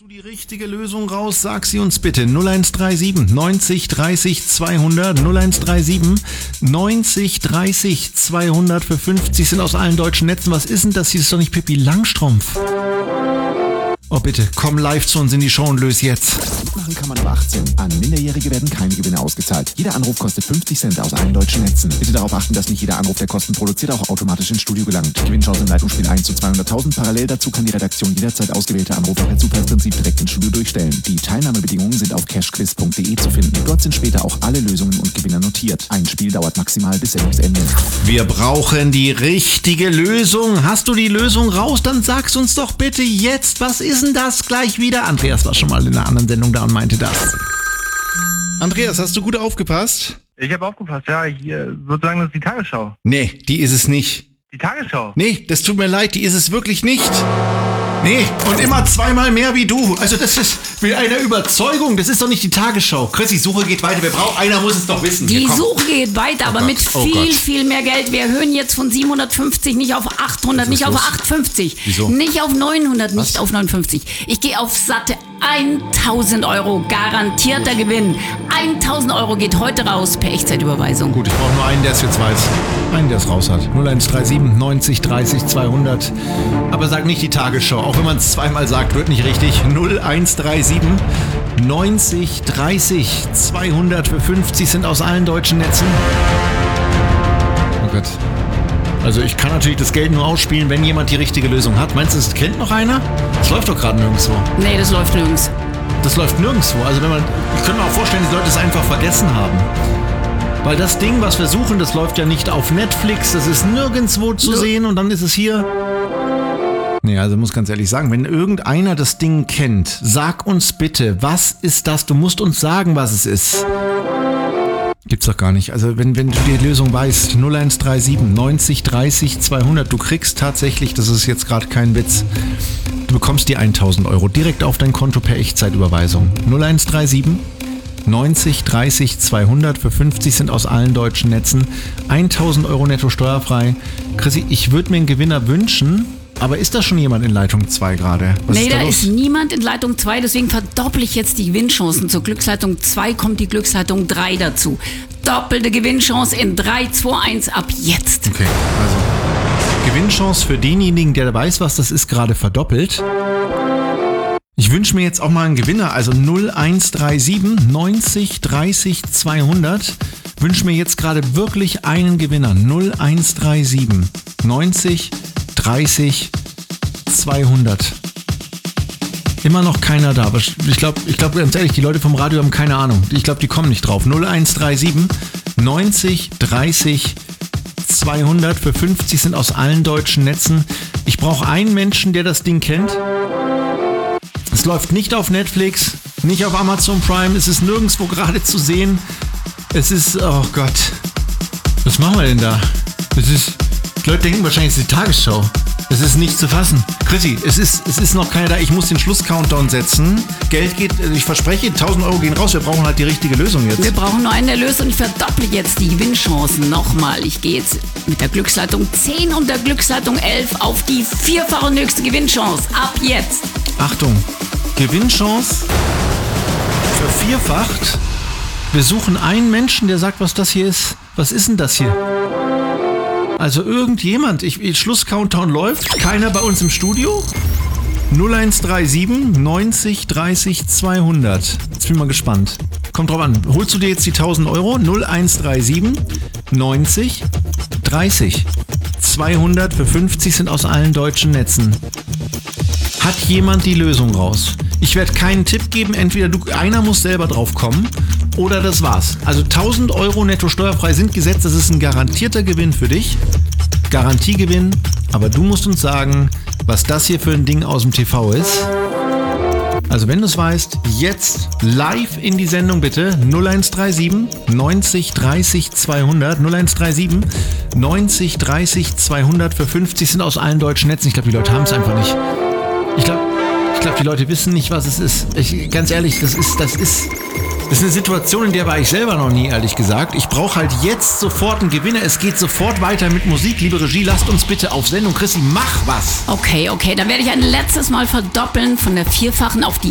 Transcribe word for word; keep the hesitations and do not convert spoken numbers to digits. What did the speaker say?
Du die richtige Lösung raus, sag sie uns bitte. null eins drei sieben neunzig dreißig zweihundert, null eins drei sieben neunzig dreißig zweihundert für fünfzig sind aus allen deutschen Netzen. Was ist denn das? Hier ist doch nicht Pippi Langstrumpf. Oh bitte, komm live zu uns in die Show und löse jetzt. Mitmachen kann man ab achtzehn. An Minderjährige werden keine Gewinne ausgezahlt. Jeder Anruf kostet fünfzig Cent aus allen deutschen Netzen. Bitte darauf achten, dass nicht jeder Anruf, der Kosten produziert, auch automatisch ins Studio gelangt. Gewinnchance im Leitungsspiel eins zu zweihunderttausend. Parallel dazu kann die Redaktion jederzeit ausgewählte Anrufer per Zufallsprinzip direkt ins Studio durchstellen. Die Teilnahmebedingungen sind auf cashquiz punkt de zu finden. Dort sind später auch alle Lösungen und Gewinner notiert. Ein Spiel dauert maximal bis Sendungsende. Wir brauchen die richtige Lösung. Hast du die Lösung raus? Dann sag's uns doch bitte jetzt. Was ist denn das? Gleich wieder. Andreas war schon mal in einer anderen Sendung da und meinte das. Andreas, hast du gut aufgepasst? Ich habe aufgepasst, ja. Hier sozusagen, das ist die Tagesschau. Nee, die ist es nicht. Die Tagesschau? Nee, das tut mir leid, die ist es wirklich nicht. Nee, und immer zweimal mehr wie du. Also das ist mit einer Überzeugung. Das ist doch nicht die Tagesschau. Chris, die Suche geht weiter. Wir brauchen, einer muss es doch wissen. Die Hier, komm. Suche geht weiter, aber Oh mit Gott, oh viel, Gott. viel mehr Geld. Wir erhöhen jetzt von siebenhundertfünfzig nicht auf achthundert, Was ist nicht auf los? achthundertfünfzig, Wieso? nicht auf neunhundert, Was? nicht auf neunundfünfzig. Ich gehe auf satte tausend Euro. Garantierter Gewinn. tausend Euro geht heute raus per Echtzeitüberweisung. Gut, ich brauche nur einen, der es jetzt weiß. Einen, der es raus hat. null eins drei sieben neunzig dreißig zweihundert. Aber sag nicht die Tagesschau. Auch wenn man es zweimal sagt, wird nicht richtig. null eins drei sieben neunzig dreißig zweihundert für fünfzig sind aus allen deutschen Netzen. Oh Gott. Also ich kann natürlich das Geld nur ausspielen, wenn jemand die richtige Lösung hat. Meinst du, das kennt noch einer? Das läuft doch gerade nirgendwo. Nee, das läuft nirgends. Das läuft nirgendwo. Also wenn man, ich könnte mir auch vorstellen, die Leute es einfach vergessen haben. Weil das Ding, was wir suchen, das läuft ja nicht auf Netflix, das ist nirgendwo zu sehen und dann ist es hier. Nee, also muss ganz ehrlich sagen, wenn irgendeiner das Ding kennt, sag uns bitte, was ist das? Du musst uns sagen, was es ist. Gibt's doch gar nicht. Also wenn, wenn du die Lösung weißt, null eins drei sieben neunzig dreißig zweihundert, du kriegst tatsächlich, das ist jetzt gerade kein Witz, du bekommst die tausend Euro direkt auf dein Konto per Echtzeitüberweisung. null eins drei sieben neunzig dreißig zweihundert für fünfzig sind aus allen deutschen Netzen. tausend Euro netto steuerfrei. Chrissy, ich würde mir einen Gewinner wünschen, aber ist da schon jemand in Leitung zwei gerade? Was Nee, ist da, da los? ist niemand in Leitung zwei, deswegen verdopple ich jetzt die Gewinnchancen. Zur Glücksleitung zwei kommt die Glücksleitung drei dazu. Doppelte Gewinnchance in drei, zwei, eins ab jetzt. Okay, also Gewinnchance für denjenigen, der weiß, was das ist, gerade verdoppelt. Ich wünsche mir jetzt auch mal einen Gewinner, also null eins drei sieben neunzig dreißig zweihundert. Wünsche mir jetzt gerade wirklich einen Gewinner. null eins drei sieben neunzig dreißig zweihundert. Immer noch keiner da, aber ich glaube, ich glaube ganz ehrlich, die Leute vom Radio haben keine Ahnung. Ich glaube, die kommen nicht drauf. null eins drei sieben neunzig dreißig zweihundert für fünfzig sind aus allen deutschen Netzen. Ich brauche einen Menschen, der das Ding kennt. Es läuft nicht auf Netflix, nicht auf Amazon Prime, es ist nirgendwo gerade zu sehen. Es ist, oh Gott, was machen wir denn da? Es ist, die Leute denken wahrscheinlich, es ist die Tagesschau. Es ist nicht zu fassen. Chrissy, es ist, es ist noch keiner da. Ich muss den Schluss-Countdown setzen. Geld geht, ich verspreche, tausend Euro gehen raus. Wir brauchen halt die richtige Lösung jetzt. Wir brauchen nur einen Erlös und ich verdopple jetzt die Gewinnchancen nochmal. Ich gehe jetzt mit der Glücksleitung zehn und der Glücksleitung elf auf die vierfache und höchste Gewinnchance. Ab jetzt. Achtung, Gewinnchance vervierfacht. Wir suchen einen Menschen, der sagt, was das hier ist. Was ist denn das hier? Also irgendjemand, ich, ich, Schluss-Countdown läuft, keiner bei uns im Studio. null eins drei sieben neunzig dreißig zweihundert. Jetzt bin ich mal gespannt. Kommt drauf an, holst du dir jetzt die tausend Euro? null eins drei sieben neunzig dreißig zweihundert für fünfzig sind aus allen deutschen Netzen. Hat jemand die Lösung raus? Ich werde keinen Tipp geben, entweder du, einer muss selber drauf kommen oder das war's. Also tausend Euro netto steuerfrei sind gesetzt, das ist ein garantierter Gewinn für dich. Garantiegewinn, aber du musst uns sagen, was das hier für ein Ding aus dem T V ist. Also wenn du es weißt, jetzt live in die Sendung bitte. null eins drei sieben neunzig dreißig zweihundert. null eins drei sieben neunzig dreißig zweihundert für fünfzig sind aus allen deutschen Netzen. Ich glaube, die Leute haben es einfach nicht. Ich glaube, ich glaube, die Leute wissen nicht, was es ist. Ich, ganz ehrlich, das ist, das ist, das ist eine Situation, in der war ich selber noch nie, ehrlich gesagt. Ich brauche halt jetzt sofort einen Gewinner. Es geht sofort weiter mit Musik. Liebe Regie, lasst uns bitte auf Sendung. Chrissy, mach was. Okay, okay, dann werde ich ein letztes Mal verdoppeln von der vierfachen auf die